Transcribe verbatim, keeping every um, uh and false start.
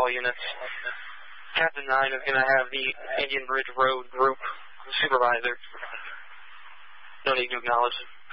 all units. Captain nine is going to have the Indian Bridge Road Group Supervisor. No need to acknowledge him.